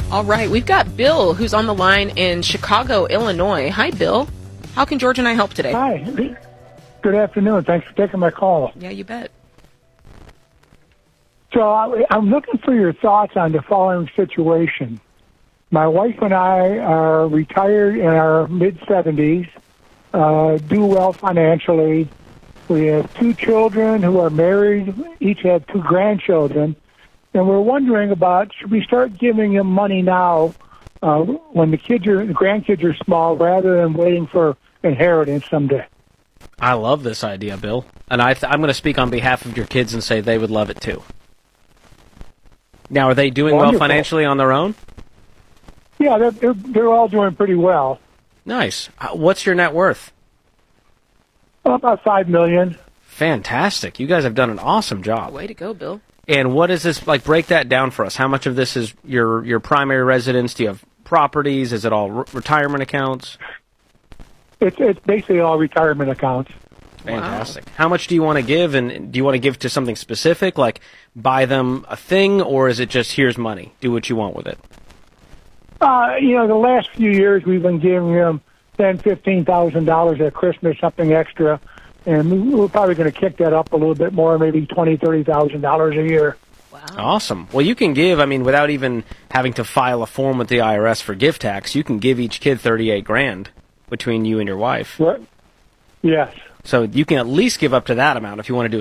All right, we've got Bill, who's on the line in Chicago, Illinois. Hi, Bill. How can George and I help today? Hi. Good afternoon. Thanks for taking my call. Yeah, you bet. So I'm looking for your thoughts on the following situation. My wife and I are retired in our mid-70s, do well financially. We have 2 children who are married, each have 2 grandchildren, and we're wondering about, should we start giving them money now when the grandkids are small rather than waiting for inheritance someday? I love this idea, Bill. And I'm going to speak on behalf of your kids and say they would love it too. Now, are they doing Wonderful. well financially on their own? Yeah, they're all doing pretty well. Nice. What's your net worth? About $5 million. Fantastic. You guys have done an awesome job. Way to go, Bill. And what is this, like, break that down for us. How much of this is your primary residence? Do you have properties? Is it all retirement accounts? It's basically all retirement accounts. Fantastic. Wow. How much do you want to give, and do you want to give to something specific, like buy them a thing, or is it just here's money, do what you want with it? The last few years we've been giving them $10,000-$15,000 at Christmas, something extra, and we're probably going to kick that up a little bit more, maybe $20,000-$30,000 a year. Wow. Awesome. Well, you can give, without even having to file a form with the IRS for gift tax, you can give each kid $38,000 between you and your wife. What? Yes. So you can at least give up to that amount if you want to do